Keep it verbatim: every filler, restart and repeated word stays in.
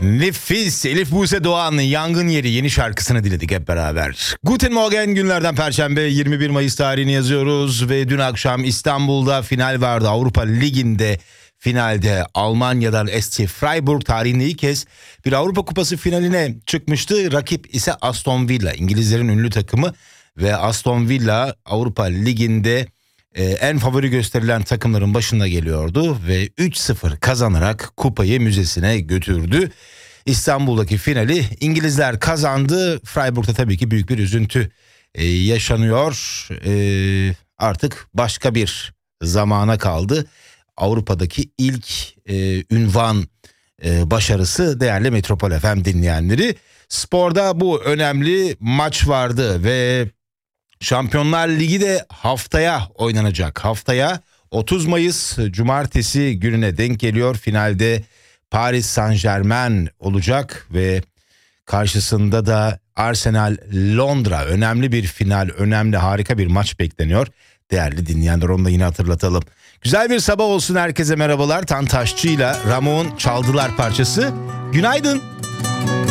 Nefis. Elif Buse Doğan Yangın Yeri yeni şarkısını dinledik hep beraber. Guten Morgen, günlerden Perşembe, yirmi bir Mayıs tarihini yazıyoruz ve dün akşam İstanbul'da final vardı. Avrupa Ligi'nde finalde Almanya'dan S C Freiburg tarihinde ilk kez bir Avrupa Kupası finaline çıkmıştı. Rakip ise Aston Villa, İngilizlerin ünlü takımı ve Aston Villa Avrupa Ligi'nde Ee, en favori gösterilen takımların başında geliyordu ve üç sıfır kazanarak kupayı müzesine götürdü. İstanbul'daki finali İngilizler kazandı. Freiburg'da tabii ki büyük bir üzüntü e, yaşanıyor. E, artık başka bir zamana kaldı. Avrupa'daki ilk e, ünvan e, başarısı değerli Metropol F M dinleyenleri. Sporda bu önemli maç vardı ve Şampiyonlar Ligi de haftaya oynanacak. Haftaya otuz Mayıs Cumartesi gününe denk geliyor. Finalde Paris Saint-Germain olacak ve karşısında da Arsenal Londra. Önemli bir final, önemli, harika bir maç bekleniyor. Değerli dinleyenler, onu da yine hatırlatalım. Güzel bir sabah olsun herkese, merhabalar. Tan Taşçı'yla Ramon Çaldılar parçası. Günaydın.